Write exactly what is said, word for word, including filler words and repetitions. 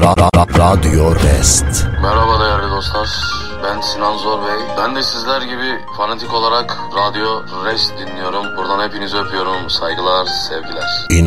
Ra- ra- ra- Radyo Rest. Merhaba değerli dostlar. Ben Sinan Zor Bey. Ben de sizler gibi fanatik olarak Radyo Rest dinliyorum. Buradan hepinizi öpüyorum. Saygılar, sevgiler.